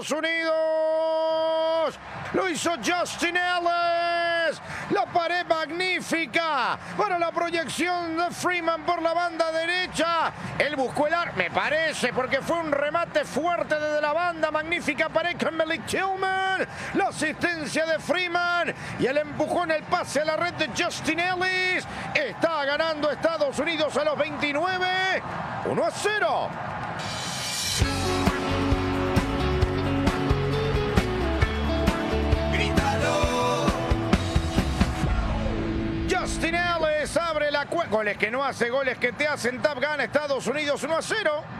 Estados Unidos. Lo hizo Justin Ellis. La pared magnífica para la proyección de Freeman por la banda derecha. Él buscó el arco, me parece, porque fue un remate fuerte desde la banda. Magnífica pared con Malik Tillman. La asistencia de Freeman y el empujón, el pase a la red de Justin Ellis. Está ganando Estados Unidos a los 29. 1-0. Justin Ellis abre la cuenta. Goles que no hace, goles que te hacen. Tap gana Estados Unidos 1-0.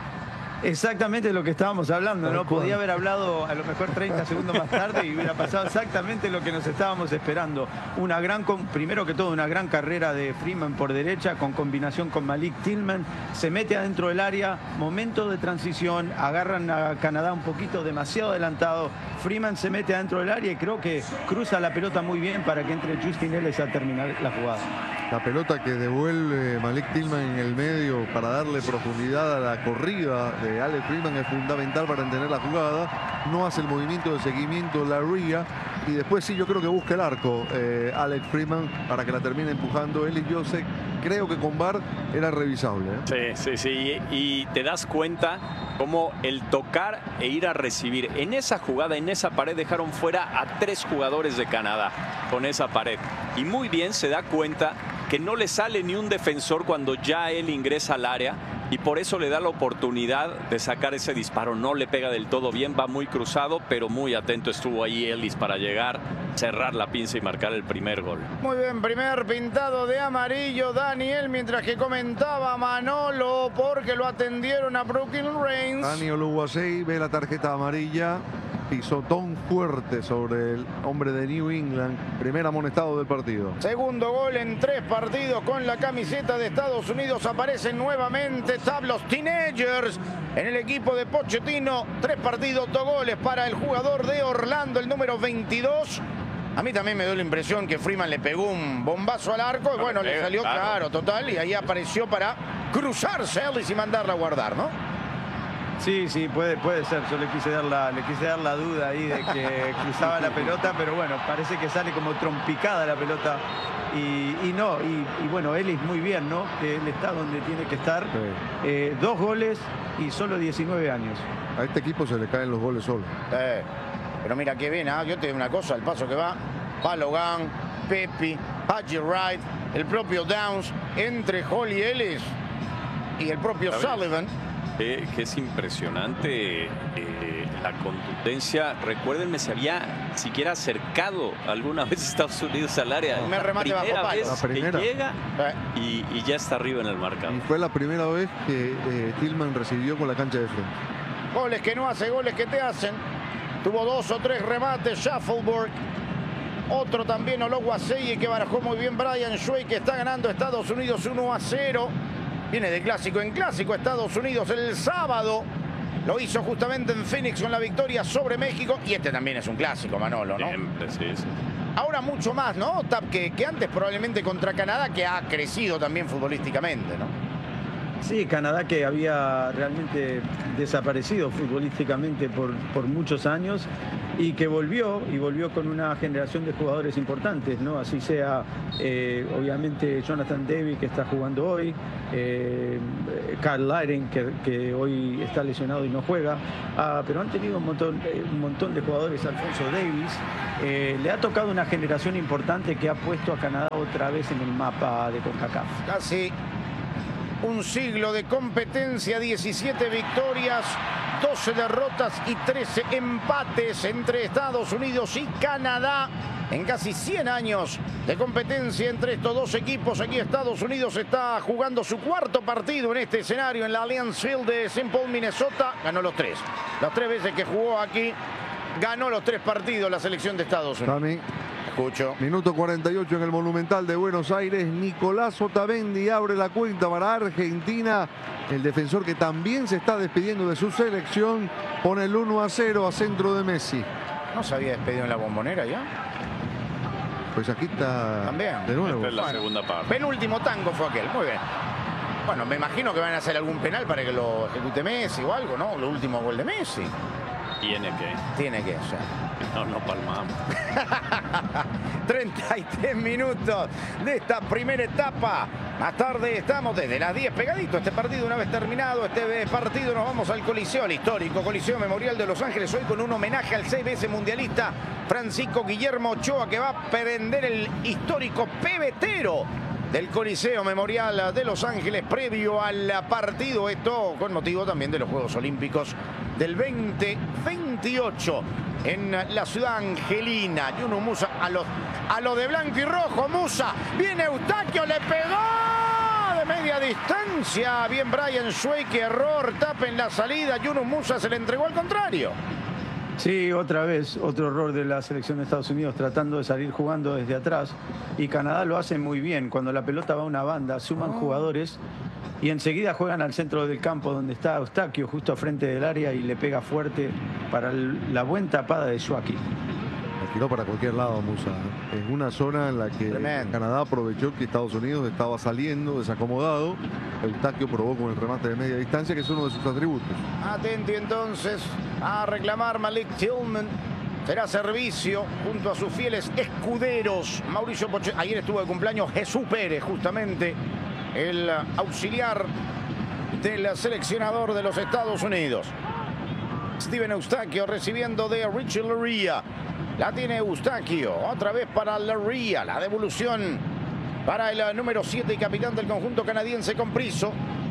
Exactamente lo que estábamos hablando, ¿no? Podía haber hablado a lo mejor 30 segundos más tarde y hubiera pasado exactamente lo que nos estábamos esperando. Primero que todo, una gran carrera de Freeman por derecha con combinación con Malik Tillman. Se mete adentro del área, momento de transición, agarran a Canadá un poquito demasiado adelantado. Freeman se mete adentro del área y creo que cruza la pelota muy bien para que entre Justin Ellis a terminar la jugada. La pelota que devuelve Malik Tillman en el medio para darle profundidad a la corrida de Alex Freeman es fundamental para entender la jugada. No hace el movimiento de seguimiento la ría y después sí yo creo que busca el arco Alex Freeman para que la termine empujando él. Y yo creo que con VAR era revisable, ¿eh? Sí. Y te das cuenta cómo el tocar e ir a recibir. En esa jugada, en esa pared, dejaron fuera a 3 jugadores de Canadá con esa pared. Y muy bien se da cuenta que no le sale ni un defensor cuando ya él ingresa al área. Y por eso le da la oportunidad de sacar ese disparo. No le pega del todo bien, va muy cruzado, pero muy atento estuvo ahí Ellis para llegar, cerrar la pinza y marcar el primer gol. Muy bien, primer pintado de amarillo Daniel, mientras que comentaba Manolo porque lo atendieron a Brooklyn Reigns. Daniel Uguasei ve la tarjeta amarilla. Pisotón fuerte sobre el hombre de New England. Primer amonestado del partido. Segundo gol en 3 partidos con la camiseta de Estados Unidos. Aparecen nuevamente los Teenagers en el equipo de Pochettino. 3 partidos, 2 goles para el jugador de Orlando, el número 22. A mí también me dio la impresión que Freeman le pegó un bombazo al arco y bueno, le salió claro, total. Y ahí apareció para cruzarse Ellis y mandarla a guardar, ¿no? Sí, puede ser. Yo le quise dar la duda ahí de que cruzaba la pelota, pero bueno, parece que sale como trompicada la pelota. Y bueno, Ellis muy bien, ¿no? Que él está donde tiene que estar. Sí. 2 goles y solo 19 años. A este equipo se le caen los goles solo. Pero mira qué bien, yo te digo una cosa, el paso que va, Balogun, Pepi, Haji Wright, el propio Downs, entre Holly Ellis y el propio Sullivan. Que es impresionante la contundencia. Recuérdenme, se había siquiera acercado alguna vez Estados Unidos al área. Me remate bajo palo. La primera vez que llega y ya está arriba en el marcador. Y fue la primera vez que Tillman recibió con la cancha de frente. Goles que no hace, goles que te hacen. Tuvo 2 o 3 remates Shuffleborg. Otro también Ologuaseye que barajó muy bien Brian Shuey, que está ganando Estados Unidos 1-0. Viene de clásico en clásico Estados Unidos el sábado. Lo hizo justamente en Phoenix con la victoria sobre México. Y este también es un clásico, Manolo, ¿no? Siempre, sí. Ahora mucho más, ¿no, Tap? Que antes probablemente contra Canadá, que ha crecido también futbolísticamente, ¿no? Sí, Canadá que había realmente desaparecido futbolísticamente por muchos años y que volvió con una generación de jugadores importantes, ¿no? Así sea, obviamente, Jonathan David, que está jugando hoy, Carl Laren, que hoy está lesionado y no juega, pero han tenido un montón de jugadores. Alfonso Davis, le ha tocado una generación importante que ha puesto a Canadá otra vez en el mapa de CONCACAF. Casi un siglo de competencia, 17 victorias, 12 derrotas y 13 empates entre Estados Unidos y Canadá. En casi 100 años de competencia entre estos dos equipos, aquí Estados Unidos está jugando su 4º partido en este escenario en la Allianz Field de St. Paul, Minnesota. Ganó los 3. Las 3 veces que jugó aquí, ganó los 3 partidos la selección de Estados Unidos. Dami. Escucho. Minuto 48 en el Monumental de Buenos Aires. Nicolás Otamendi abre la cuenta para Argentina. El defensor que también se está despidiendo de su selección pone el 1-0 a centro de Messi. ¿No se había despedido en la Bombonera ya? Pues aquí está también. De nuevo. Esta es la segunda parte. Penúltimo tango fue aquel. Muy bien. Bueno, me imagino que van a hacer algún penal para que lo ejecute Messi o algo, ¿no? Lo último gol de Messi. Tiene que ser. No palmamos. 33 minutos de esta primera etapa. Más tarde estamos desde las 10 pegadito. Este partido, una vez terminado este partido, nos vamos al Coliseo, al histórico Coliseo Memorial de Los Ángeles, hoy con un homenaje al 6 veces mundialista Francisco Guillermo Ochoa, que va a prender el histórico pebetero del Coliseo Memorial de Los Ángeles previo al partido. Esto con motivo también de los Juegos Olímpicos del 2028 en la ciudad angelina. Yunus Musa a lo de blanco y rojo. Musa, viene Eustaquio, le pegó de media distancia. Bien Brian Schweik, error, tapa en la salida. Yunus Musa se le entregó al contrario. Sí, otra vez, otro error de la selección de Estados Unidos tratando de salir jugando desde atrás. Y Canadá lo hace muy bien. Cuando la pelota va a una banda, suman jugadores y enseguida juegan al centro del campo donde está Eustaquio, justo frente del área, y le pega fuerte para la buena tapada de Schweik. Tiró para cualquier lado Musa. En una zona en la que Canadá aprovechó que Estados Unidos estaba saliendo desacomodado. Eustaquio probó con el remate de media distancia, que es uno de sus atributos. Atenti entonces a reclamar Malik Tillman. Será servicio junto a sus fieles escuderos. Mauricio Pochettino. Ayer estuvo de cumpleaños Jesús Pérez, justamente el auxiliar del seleccionador de los Estados Unidos. Steven Eustaquio recibiendo de Richie Laryea. La tiene Eustaquio, otra vez para Laryea, la devolución para el número 7 y capitán del conjunto canadiense con Priso.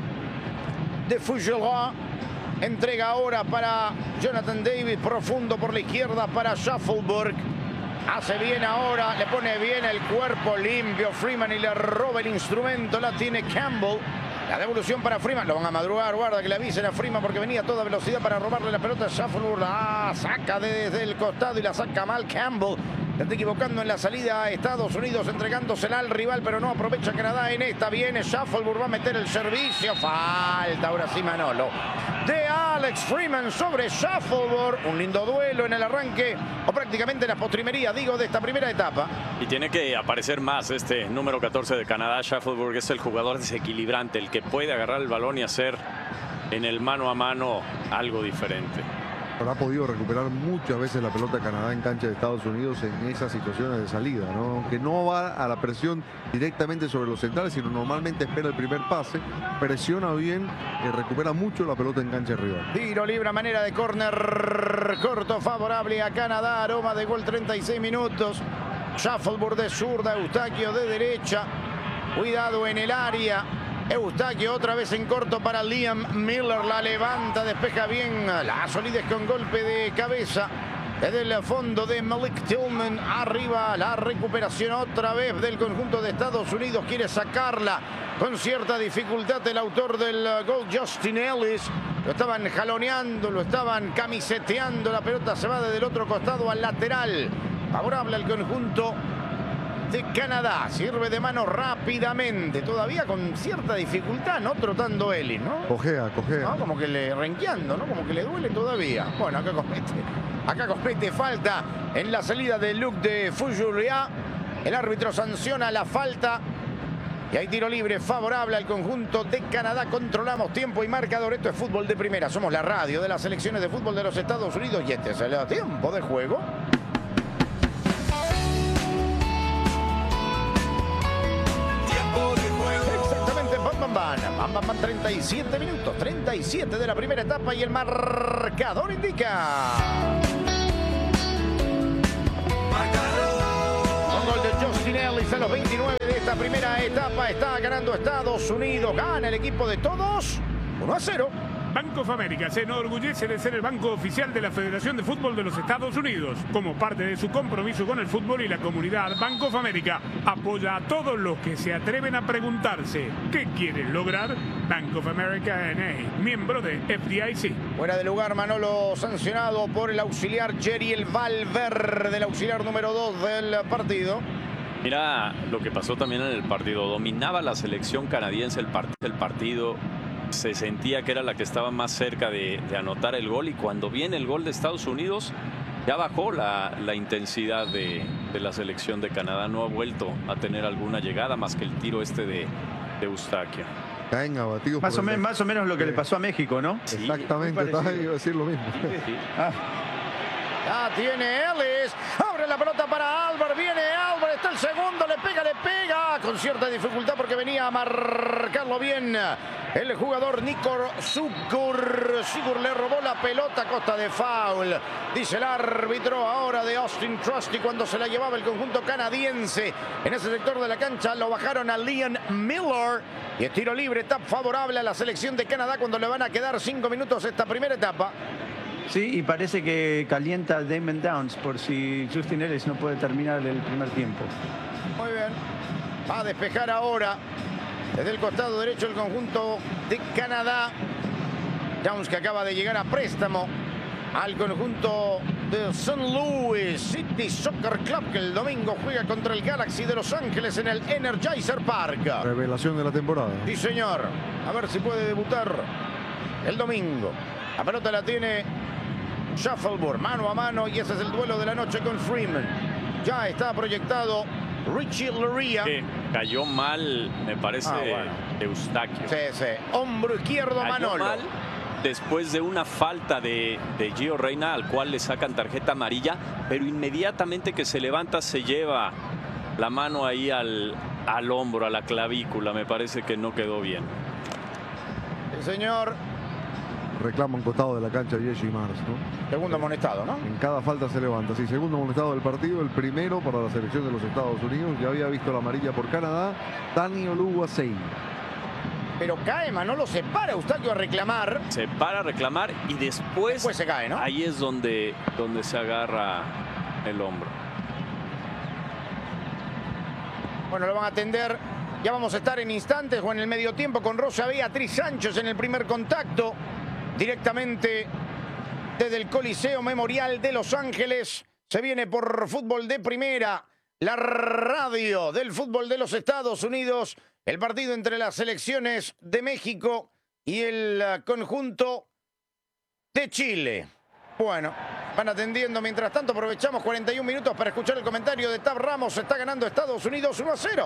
De Fougerois, entrega ahora para Jonathan David, profundo por la izquierda para Shuffleberg. Hace bien ahora, le pone bien el cuerpo limpio Freeman y le roba el instrumento, la tiene Campbell. La devolución para Freeman, lo van a madrugar, guarda que le avisen a Freeman porque venía a toda velocidad para robarle la pelota a Shuffleberg. Saca desde el costado y la saca mal Campbell. Se está equivocando en la salida a Estados Unidos, entregándosela al rival, pero no aprovecha Canadá en esta. Viene Shuffleberg, va a meter el servicio. Falta ahora sí Manolo de Alex Freeman sobre Shuffleberg. Un lindo duelo en el arranque, o prácticamente en la postrimería, digo, de esta primera etapa. Y tiene que aparecer más este número 14 de Canadá. Shuffleberg es el jugador desequilibrante, el que puede agarrar el balón y hacer en el mano a mano algo diferente. Ha podido recuperar muchas veces la pelota de Canadá en cancha de Estados Unidos en esas situaciones de salida, ¿no? Aunque no va a la presión directamente sobre los centrales, sino normalmente espera el primer pase, presiona bien y recupera mucho la pelota en cancha rival. Tiro libre a manera de córner corto favorable a Canadá, aroma de gol 36 minutos. Shuffleberg de zurda, Eustaquio de derecha. Cuidado en el área. Eustaquio otra vez en corto para Liam Miller, la levanta, despeja bien, la solidez con golpe de cabeza desde el fondo de Malik Tillman. Arriba la recuperación otra vez del conjunto de Estados Unidos, quiere sacarla con cierta dificultad el autor del gol, Justin Ellis. Lo estaban jaloneando, lo estaban camiseteando, la pelota se va desde el otro costado al lateral, favorable al conjunto de Canadá. Sirve de mano rápidamente, todavía con cierta dificultad, ¿no? Trotando Ellis, ¿no? Cojea. ¿No? Como que le renqueando, ¿no? Como que le duele todavía. Bueno, acá comete falta en la salida de Luc de Fougerois. El árbitro sanciona la falta y hay tiro libre favorable al conjunto de Canadá. Controlamos tiempo y marcador. Esto es Fútbol de Primera. Somos la radio de las selecciones de fútbol de los Estados Unidos y este es el tiempo de juego. Van 37 minutos, 37 de la primera etapa y el marcador indica. Con gol de Justin Ellis a los 29 de esta primera etapa, está ganando Estados Unidos, gana el equipo de todos, 1-0. Bank of America se enorgullece de ser el banco oficial de la Federación de Fútbol de los Estados Unidos. Como parte de su compromiso con el fútbol y la comunidad, Bank of America apoya a todos los que se atreven a preguntarse ¿qué quieren lograr? Bank of America N.A., miembro de FDIC. Fuera de lugar, Manolo, sancionado por el auxiliar Jeriel Valverde, el auxiliar número 2 del partido. Mira lo que pasó también en el partido. Dominaba la selección canadiense el partido. Se sentía que era la que estaba más cerca de anotar el gol, y cuando viene el gol de Estados Unidos ya bajó la intensidad de la selección de Canadá. No ha vuelto a tener alguna llegada más que el tiro este de Eustaquio. caen abatidos. Más o menos lo que le pasó a México, ¿no? Sí, exactamente, iba a decir lo mismo. Sí. Ya tiene Ellis, abre la pelota para Albert, viene Albert, está el segundo, le pega, con cierta dificultad porque venía a marcarlo bien el jugador Nico Sigur. Sigur le robó la pelota a costa de foul, dice el árbitro ahora de Austin Trusty cuando se la llevaba el conjunto canadiense. En ese sector de la cancha lo bajaron a Liam Miller y es tiro libre, etapa favorable a la selección de Canadá cuando le van a quedar 5 minutos esta primera etapa. Sí, y parece que calienta Damon Downs por si Justin Ellis no puede terminar el primer tiempo. Muy bien. Va a despejar ahora desde el costado derecho el conjunto de Canadá. Downs que acaba de llegar a préstamo al conjunto de St. Louis City Soccer Club, que el domingo juega contra el Galaxy de Los Ángeles en el Energizer Park. Revelación de la temporada. Sí, señor. A ver si puede debutar el domingo. La pelota la tiene Shuffleboard, mano a mano, y ese es el duelo de la noche con Freeman. Ya está proyectado Richie Laryea. Cayó mal, me parece, Eustaquio. Sí. Hombro izquierdo a Manolo. Mal después de una falta de Gio Reyna, al cual le sacan tarjeta amarilla, pero inmediatamente que se levanta se lleva la mano ahí al hombro, a la clavícula. Me parece que no quedó bien. El señor. Reclama un costado de la cancha Jesse Mars, ¿no? Segundo amonestado, ¿no? En cada falta se levanta. Sí, segundo amonestado del partido, el primero para la selección de los Estados Unidos. Ya había visto la amarilla por Canadá, Dani Oluwaseyi. Pero cae, Manolo, se para Eustaquio a reclamar. Se para a reclamar y después se cae, ¿no? Ahí es donde se agarra el hombro. Bueno, lo van a atender. Ya vamos a estar en instantes o en el medio tiempo con Rosa Beatriz Sánchez en el primer contacto. Directamente desde el Coliseo Memorial de Los Ángeles. Se viene por Fútbol de Primera, la radio del fútbol de los Estados Unidos. El partido entre las selecciones de México y el conjunto de Chile. Bueno, van atendiendo. Mientras tanto, aprovechamos 41 minutos para escuchar el comentario de Tab Ramos. Está ganando Estados Unidos 1-0.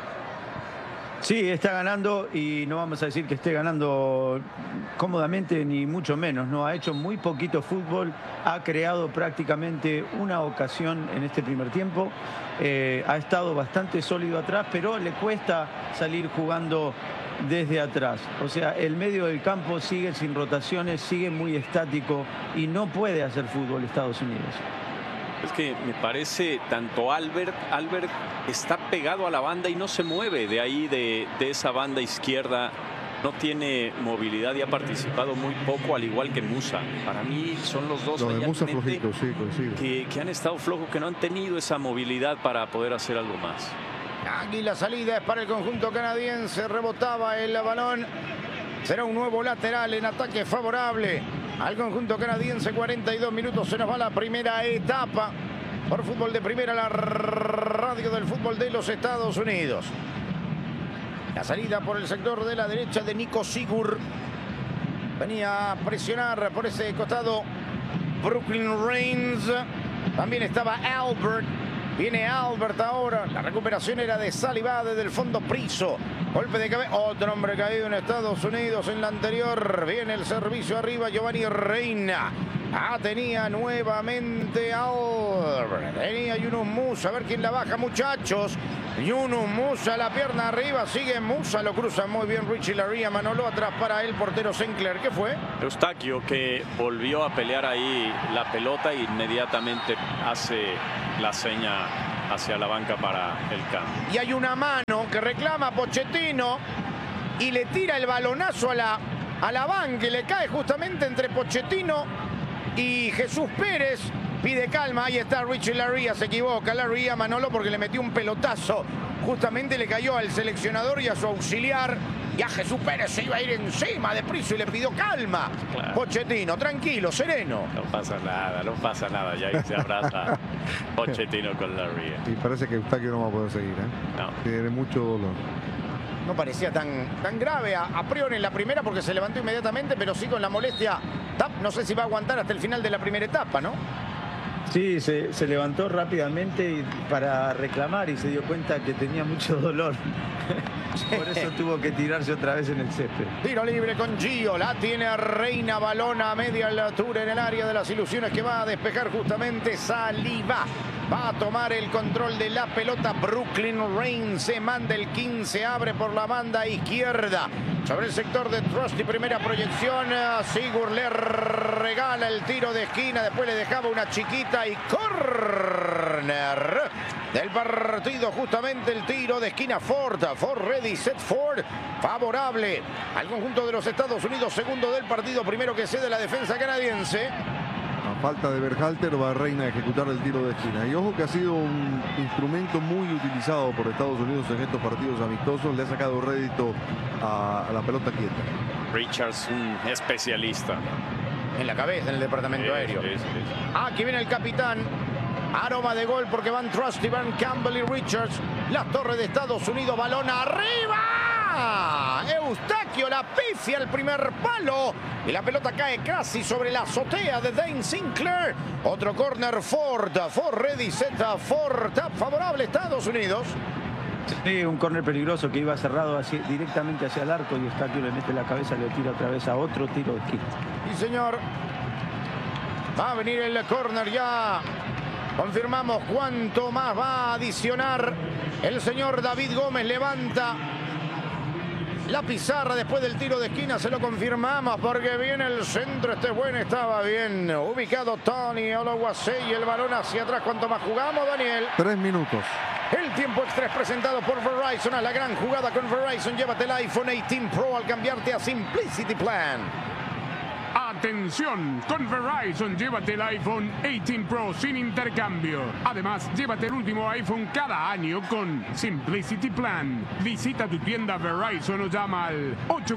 Sí, está ganando y no vamos a decir que esté ganando cómodamente ni mucho menos, ¿no? Ha hecho muy poquito fútbol, ha creado prácticamente una ocasión en este primer tiempo, ha estado bastante sólido atrás, pero le cuesta salir jugando desde atrás. O sea, el medio del campo sigue sin rotaciones, sigue muy estático y no puede hacer fútbol Estados Unidos. Es que me parece tanto Albert está pegado a la banda y no se mueve de ahí, de esa banda izquierda. No tiene movilidad y ha participado muy poco, al igual que Musa. Para mí son los dos de Musa flojito, sí, coincido. Que han estado flojos, que no han tenido esa movilidad para poder hacer algo más. Aquí la salida es para el conjunto canadiense. Rebotaba el balón. Será un nuevo lateral en ataque favorable al conjunto canadiense. 42 minutos, se nos va la primera etapa. Por Fútbol de Primera, la radio del fútbol de los Estados Unidos. La salida por el sector de la derecha de Nico Sigur. Venía a presionar por ese costado Brooklyn Reigns. También estaba Albert. Viene Albert ahora. La recuperación era de Saliba desde el fondo. Priso. Golpe de cabeza. Otro hombre caído en Estados Unidos en la anterior. Viene el servicio arriba. Giovanni Reina. Tenía nuevamente Albert. Tenía Yunus Musa. A ver quién la baja, muchachos. Yunus Musa, la pierna arriba. Sigue Musa. Lo cruza muy bien Richie Laryea. Manolo atrás para el portero Sinclair. ¿Qué fue? Eustaquio, que volvió a pelear ahí la pelota e inmediatamente hace la seña hacia la banca para el cambio. Y hay una mano que reclama Pochettino y le tira el balonazo a la banca y le cae justamente entre Pochettino y Jesús Pérez. Pide calma, ahí está Richie Laryea, se equivoca Laryea, Manolo, porque le metió un pelotazo. Justamente le cayó al seleccionador y a su auxiliar. Y a Jesús Pérez se iba a ir encima de Priso y le pidió calma. Claro. Pochettino, tranquilo, sereno. No pasa nada. Ya ahí se abraza Pochettino con Laryea. Y parece que Eustaquio no va a poder seguir, ¿eh? No. Tiene mucho dolor. No parecía tan grave a priori en la primera porque se levantó inmediatamente, pero sí con la molestia. No sé si va a aguantar hasta el final de la primera etapa, ¿no? Sí, se levantó rápidamente para reclamar y se dio cuenta que tenía mucho dolor. Por eso tuvo que tirarse otra vez en el césped. Tiro libre con Gio, la tiene Reina, balón a media altura en el área de las ilusiones que va a despejar justamente Saliba. Va a tomar el control de la pelota Brooklyn Rain, se manda el 15, abre por la banda izquierda. Sobre el sector de Trusty, primera proyección, Sigurd le regala el tiro de esquina, después le dejaba una chiquita y corner del partido, justamente el tiro de esquina Ford ready, set Ford, favorable al conjunto de los Estados Unidos, segundo del partido, primero que cede la defensa canadiense. A falta de Berhalter va Reina a ejecutar el tiro de esquina. Y ojo que ha sido un instrumento muy utilizado por Estados Unidos en estos partidos amistosos. Le ha sacado rédito a la pelota quieta. Richards, un especialista. En la cabeza, en el departamento aéreo. Aquí viene el capitán. Aroma de gol porque van Trusty, van Campbell y Richards. La torre de Estados Unidos, balón arriba. Eustaquio la pifia al primer palo. Y la pelota cae casi sobre la azotea de Dane Sinclair. Otro córner Ford ready, set Ford, tap favorable Estados Unidos. Sí, un córner peligroso que iba cerrado directamente hacia el arco y Eustaquio le mete la cabeza, le tira otra vez a otro tiro de esquina. Sí, señor. Va a venir el córner ya. Confirmamos cuánto más va a adicionar el señor David Gómez. Levanta la pizarra después del tiro de esquina. Se lo confirmamos porque viene el centro. Este es bueno, estaba bien ubicado Tony Oluwaseyi. El balón hacia atrás. ¿Cuánto más jugamos, Daniel? 3 minutos. El tiempo extra es presentado por Verizon. A la gran jugada con Verizon. Llévate el iPhone 18 Pro al cambiarte a Simplicity Plan. Atención, con Verizon llévate el iPhone 18 Pro sin intercambio. Además, llévate el último iPhone cada año con Simplicity Plan. Visita tu tienda Verizon o llama al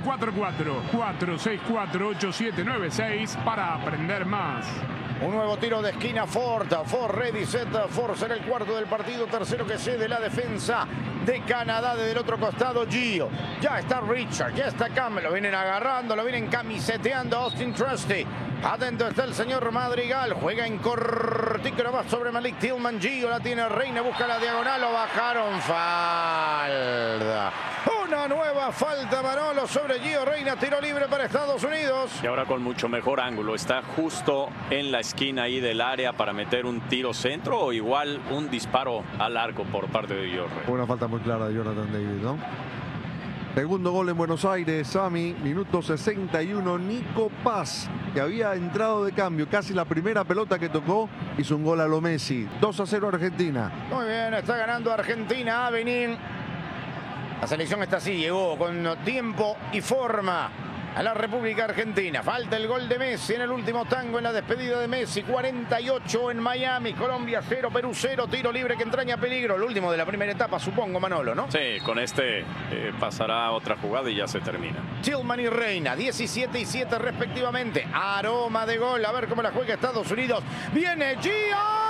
844-464-8796 para aprender más. Un nuevo tiro de esquina Ford ready, set Ford será el cuarto del partido, tercero que cede la defensa de Canadá. Desde el otro costado Gio, ya está Richard, ya está Campbell, lo vienen agarrando, lo vienen camiseteando Austin Trusty. Atento está el señor Madrigal, juega en cortico nomás sobre Malik Tillman. Gio la tiene Reina, busca la diagonal, lo bajaron, falta. Una nueva falta, Manolo, sobre Gio Reina, tiro libre para Estados Unidos. Y ahora con mucho mejor ángulo, está justo en la esquina ahí del área para meter un tiro centro o igual un disparo al arco por parte de Gio Reina. Una falta muy clara de Jonathan David, ¿no? Segundo gol en Buenos Aires, Sami, minuto 61, Nico Paz, que había entrado de cambio, casi la primera pelota que tocó, hizo un gol a lo Messi. 2-0 Argentina. Muy bien, está ganando Argentina, Avenín. La selección está así, llegó con tiempo y forma a la República Argentina. Falta el gol de Messi en el último tango en la despedida de Messi. 48 en Miami, Colombia 0, Perú 0. Tiro libre que entraña peligro. El último de la primera etapa, supongo, Manolo, ¿no? Sí, con este pasará otra jugada y ya se termina. Tillman y Reina, 17 y 7 respectivamente. Aroma de gol, a ver cómo la juega Estados Unidos. Viene Gio.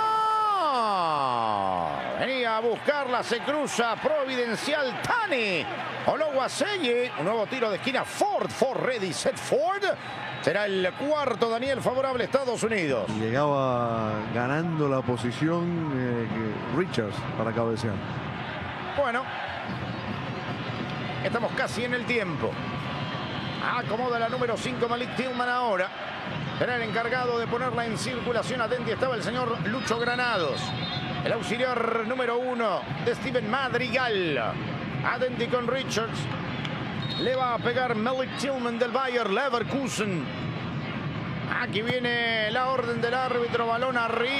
Venía a buscarla, se cruza Providencial Tani Oluwaseyi. Un nuevo tiro de esquina Ford ready, set Ford. Será el cuarto, Daniel, favorable a Estados Unidos. Llegaba ganando la posición Richards para cabecear. Bueno, estamos casi en el tiempo. Acomoda la número 5 Malik Tillman ahora. Era el encargado de ponerla en circulación. Atenti estaba el señor Lucho Granados. El auxiliar número 1 de Steven Madrigal. Atenti con Richards. Le va a pegar Malik Tillman del Bayer Leverkusen. Aquí viene la orden del árbitro. Balón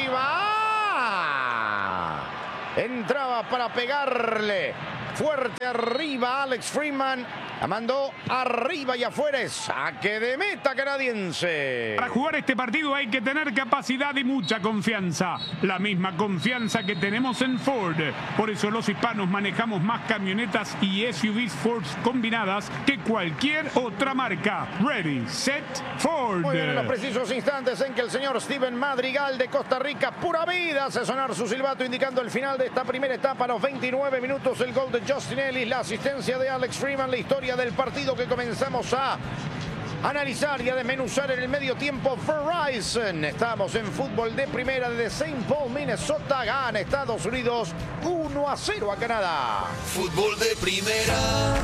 arriba. Entraba para pegarle. Fuerte arriba Alex Freeman. La mandó arriba y afuera. Es saque de meta canadiense. Para jugar este partido hay que tener capacidad y mucha confianza. La misma confianza que tenemos en Ford. Por eso los hispanos manejamos más camionetas y SUVs Ford combinadas que cualquier otra marca. Ready, set, Ford. Muy bien, en los precisos instantes en que el señor Steven Madrigal de Costa Rica, pura vida, hace sonar su silbato indicando el final de esta primera etapa. A los 29 minutos el gol de Justin Ellis, la asistencia de Alex Freeman, la historia del partido que comenzamos a analizar y a desmenuzar en el medio tiempo Verizon. Estamos en fútbol de primera de St. Paul, Minnesota. Gana Estados Unidos 1-0 a Canadá. Fútbol de primera.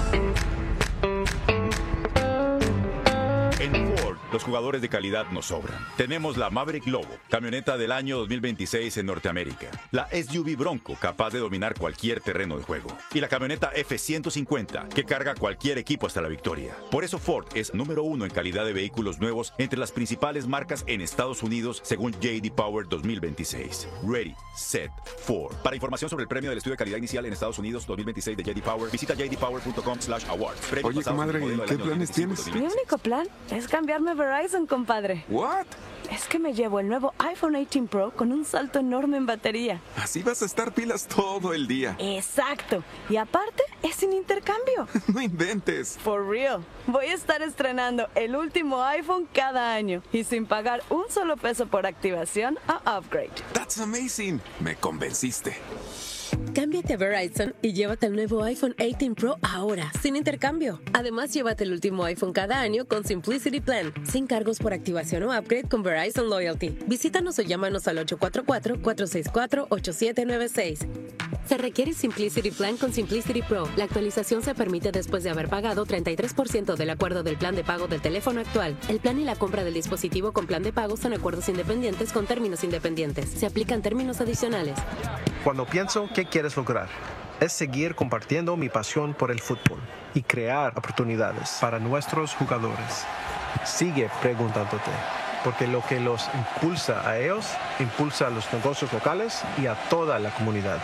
En Ford, los jugadores de calidad nos sobran. Tenemos la Maverick Lobo, camioneta del año 2026 en Norteamérica. La SUV Bronco, capaz de dominar cualquier terreno de juego. Y la camioneta F-150, que carga cualquier equipo hasta la victoria. Por eso Ford es número 1 en calidad de vehículos nuevos entre las principales marcas en Estados Unidos, según J.D. Power 2026. Ready, Set, Ford. Para información sobre el premio del estudio de calidad inicial en Estados Unidos 2026 de J.D. Power, visita jdpower.com/awards. Oye, comadre, ¿qué planes tienes? Mi único plan es cambiarme a Verizon, compadre. ¿What? Es que me llevo el nuevo iPhone 18 Pro con un salto enorme en batería. Así vas a estar pilas todo el día. Exacto. Y aparte, es sin intercambio. No inventes. For real. Voy a estar estrenando el último iPhone cada año y sin pagar un solo peso por activación a upgrade. That's amazing. Me convenciste. Cámbiate a Verizon y llévate el nuevo iPhone 18 Pro ahora, sin intercambio. Además, llévate el último iPhone cada año con Simplicity Plan, sin cargos por activación o upgrade con Verizon Loyalty. Visítanos o llámanos al 844-464-8796. Se requiere Simplicity Plan con Simplicity Pro. La actualización se permite después de haber pagado 33% del acuerdo del plan de pago del teléfono actual. El plan y la compra del dispositivo con plan de pago son acuerdos independientes con términos independientes. Se aplican términos adicionales. Cuando pienso qué quieres lograr, es seguir compartiendo mi pasión por el fútbol y crear oportunidades para nuestros jugadores. Sigue preguntándote, porque lo que los impulsa a ellos, impulsa a los negocios locales y a toda la comunidad.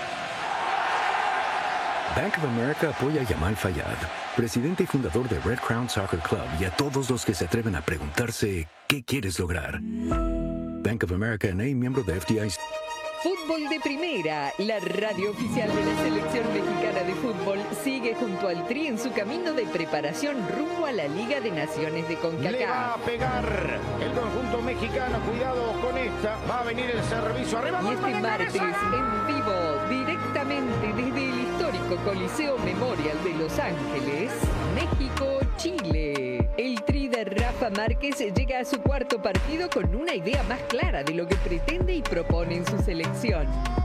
Bank of America apoya a Yamal Fayad, presidente y fundador de Red Crown Soccer Club, y a todos los que se atreven a preguntarse ¿qué quieres lograr? Bank of America N.A., miembro de FDIC. Fútbol de primera, la radio oficial de la selección mexicana de fútbol, sigue junto al Tri en su camino de preparación rumbo a la Liga de Naciones de CONCACAF. Le va a pegar el conjunto mexicano, cuidado con esta, va a venir el servicio arriba. Y este martes, en vivo, directamente desde el histórico Coliseo Memorial de Los Ángeles, México, Chile. El Tri de Rafa Márquez llega a su cuarto partido con una idea más clara de lo que pretende y propone en su selección.